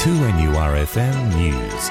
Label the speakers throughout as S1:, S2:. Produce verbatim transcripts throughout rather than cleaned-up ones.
S1: two N U R F M News.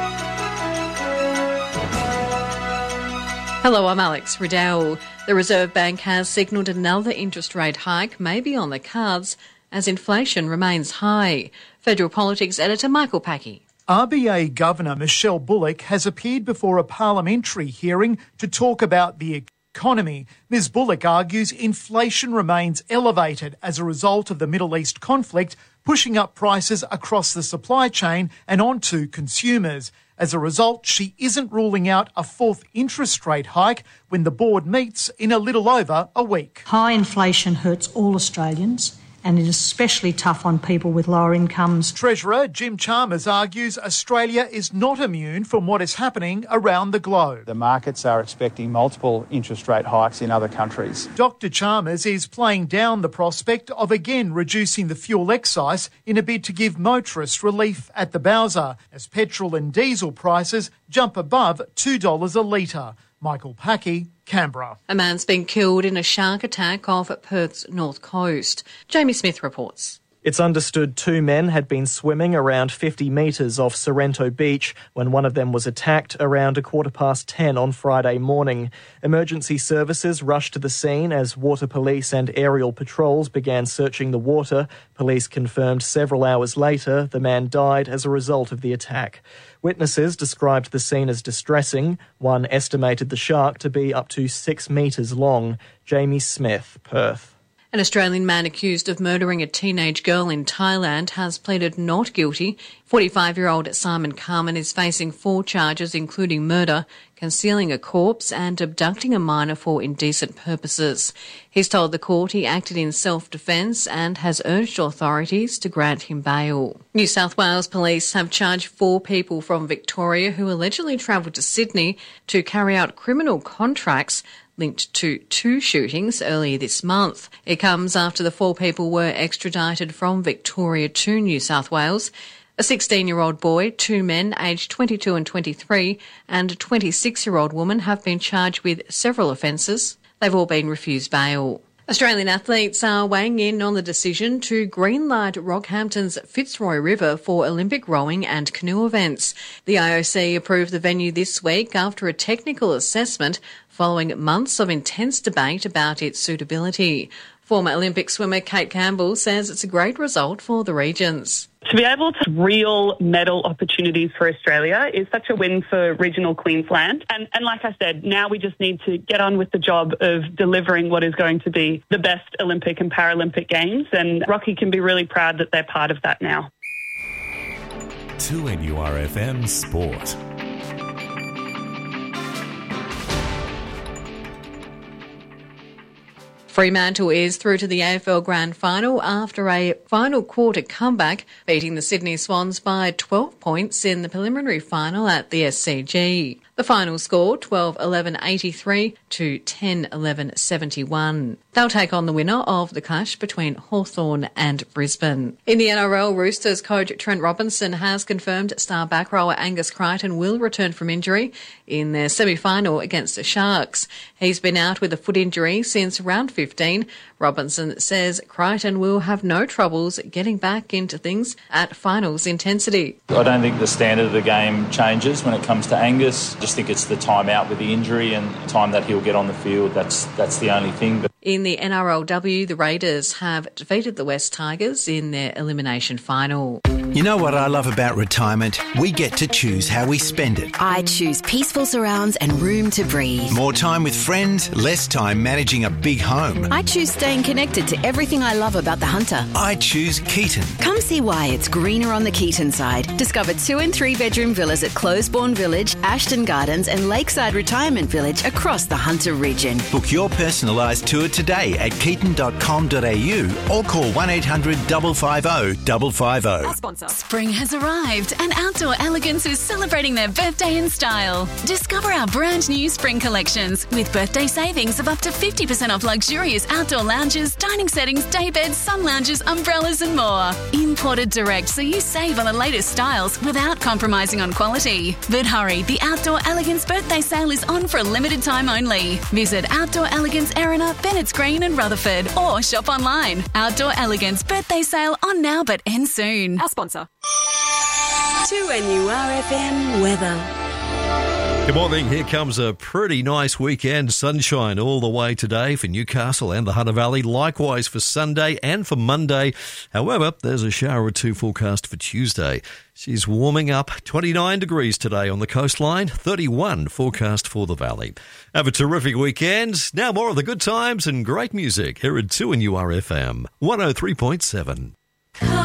S2: Hello, I'm Alex Riddell. The Reserve Bank has signalled another interest rate hike may be on the cards as inflation remains high. Federal Politics editor Michael Packey.
S3: R B A Governor Michelle Bullock has appeared before a parliamentary hearing to talk about the economy. Miz Bullock argues inflation remains elevated as a result of the Middle East conflict, pushing up prices across the supply chain and onto consumers. As a result, she isn't ruling out a fourth interest rate hike when the board meets in a little over a week.
S4: High inflation hurts all Australians, and it is especially tough on people with lower incomes.
S3: Treasurer Jim Chalmers argues Australia is not immune from what is happening around the globe.
S5: The markets are expecting multiple interest rate hikes in other countries.
S3: Doctor Chalmers is playing down the prospect of again reducing the fuel excise in a bid to give motorists relief at the bowser as petrol and diesel prices jump above two dollars a litre. Michael Packey, Canberra.
S2: A man's been killed in a shark attack off Perth's north coast. Jamie Smith reports.
S6: It's understood two men had been swimming around fifty metres off Sorrento Beach when one of them was attacked around a quarter past ten on Friday morning. Emergency services rushed to the scene as water police and aerial patrols began searching the water. Police confirmed several hours later the man died as a result of the attack. Witnesses described the scene as distressing. One estimated the shark to be up to six metres long. Jamie Smith, Perth.
S2: An Australian man accused of murdering a teenage girl in Thailand has pleaded not guilty. forty-five-year-old Simon Carman is facing four charges including murder, concealing a corpse and abducting a minor for indecent purposes. He's told the court he acted in self-defence and has urged authorities to grant him bail. New South Wales police have charged four people from Victoria who allegedly travelled to Sydney to carry out criminal contracts linked to two shootings earlier this month. It comes after the four people were extradited from Victoria to New South Wales. A sixteen-year-old boy, two men aged twenty-two and twenty-three, and a twenty-six-year-old woman have been charged with several offences. They've all been refused bail. Australian athletes are weighing in on the decision to greenlight Rockhampton's Fitzroy River for Olympic rowing and canoe events. The I O C approved the venue this week after a technical assessment following months of intense debate about its suitability. Former Olympic swimmer Kate Campbell says it's a great result for the regions.
S7: To be able to real medal opportunities for Australia is such a win for regional Queensland. And, and like I said, now we just need to get on with the job of delivering what is going to be the best Olympic and Paralympic Games. And Rocky can be really proud that they're part of that now.
S1: two N U R F M Sport.
S2: Fremantle is through to the A F L Grand Final after a final quarter comeback, beating the Sydney Swans by twelve points in the preliminary final at the S C G. The final score, twelve eleven eighty-three to ten eleven seventy-one. They'll take on the winner of the clash between Hawthorn and Brisbane. In the N R L, Roosters coach Trent Robinson has confirmed star back rower Angus Crichton will return from injury in their semi-final against the Sharks. He's been out with a foot injury since round fifteen. Robinson says Crichton will have no troubles getting back into things at finals intensity.
S8: I don't think the standard of the game changes when it comes to Angus. I just think it's the time out with the injury and the time that he'll get on the field. That's that's the only thing. But
S2: in the N R L W, the Raiders have defeated the West Tigers in their elimination final.
S9: You know what I love about retirement? We get to choose how we spend it.
S10: I choose peaceful surrounds and room to breathe.
S9: More time with friends, less time managing a big home.
S10: I choose staying connected to everything I love about the Hunter.
S9: I choose Keaton.
S10: Come see why it's greener on the Keaton side. Discover two and three bedroom villas at Closebourne Village, Ashton Gardens and Lakeside Retirement Village across the Hunter region.
S9: Book your personalised tour today at keaton dot com dot a u or call one eight hundred five five zero five five zero.
S11: Our sponsor. Spring has arrived and Outdoor Elegance is celebrating their birthday in style. Discover our brand new spring collections with birthday savings of up to fifty percent off luxurious outdoor lounges, dining settings, day beds, sun lounges, umbrellas and more. Imported direct so you save on the latest styles without compromising on quality. But hurry, the Outdoor Elegance birthday sale is on for a limited time only. Visit Outdoor Elegance Erina, Bennett's Green and Rutherford or shop online. Outdoor Elegance birthday sale on now but ends soon. Our sponsor.
S12: two N U R F M weather.
S13: Good morning. Here comes a pretty nice weekend. Sunshine all the way today for Newcastle and the Hunter Valley. Likewise for Sunday and for Monday. However, there's a shower or two forecast for Tuesday. She's warming up. twenty-nine degrees today on the coastline. thirty-one forecast for the valley. Have a terrific weekend. Now more of the good times and great music here at two N U R F M one oh three point seven.